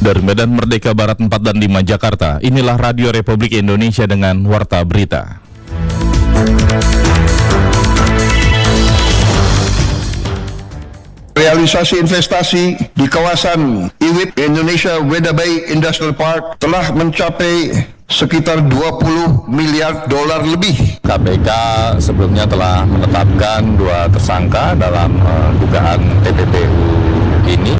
Dari Medan Merdeka Barat 4 dan 5 Jakarta, inilah Radio Republik Indonesia dengan Warta Berita. Realisasi investasi di kawasan IWIP Indonesia Weda Bay Industrial Park telah mencapai sekitar 20 miliar dolar lebih. KPK sebelumnya telah menetapkan 2 tersangka dalam dugaan TPPU ini.